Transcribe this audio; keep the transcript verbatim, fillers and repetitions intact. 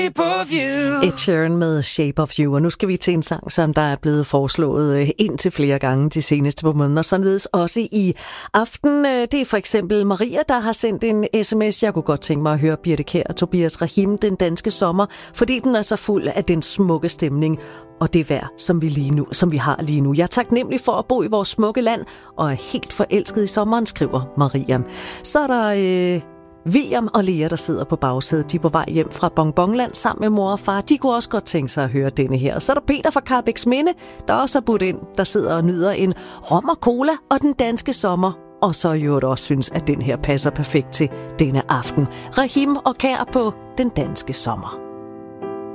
Ed Sheeran med Shape of You, og nu skal vi til en sang, som der er blevet foreslået indtil flere gange de seneste par måneder, således også i aften. Det er for eksempel Maria, der har sendt en sms. Jeg kunne godt tænke mig at høre Birthe Kjær og Tobias Rahim, Den danske sommer, fordi den er så fuld af den smukke stemning og det vejr, som vi, lige nu, som vi har lige nu. Jeg er taknemmelig for at bo i vores smukke land og er helt forelsket i sommeren, skriver Maria. Så er der Øh William og Lea, der sidder på bagsædet. De er på vej hjem fra Bonbonland sammen med mor og far. De kunne også godt tænke sig at høre denne her. Og så er der Peter fra Karrebæksminde, der også har budt ind, der sidder og nyder en rom og cola og den danske sommer. Og så jo også synes, at den her passer perfekt til denne aften. Rahim og Kjær på Den danske sommer.